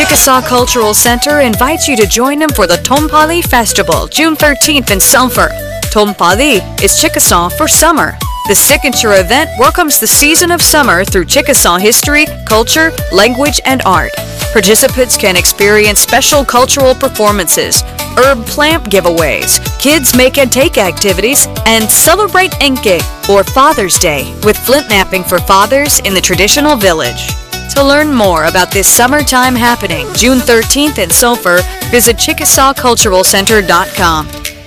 Chickasaw Cultural Center invites you to join them for the Tompali Festival, June 13th in Sulphur. Tompali is Chickasaw for summer. The signature event welcomes the season of summer through Chickasaw history, culture, language, and art. Participants can experience special cultural performances, herb plant giveaways, kids make and take activities, and celebrate Enke, or Father's Day, with flint knapping for fathers in the traditional village. To learn more about this summertime happening, June 13th in Sulphur, visit ChickasawCulturalCenter.com.